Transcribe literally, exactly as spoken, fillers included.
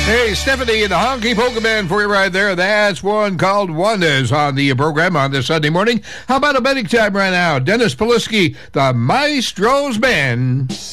Hey, Stephanie and the Honky Polka Band for you right there. That's one called Wonders on the program on this Sunday morning. How about a betting time right now? Dennis Polisky, the Maestro's Band.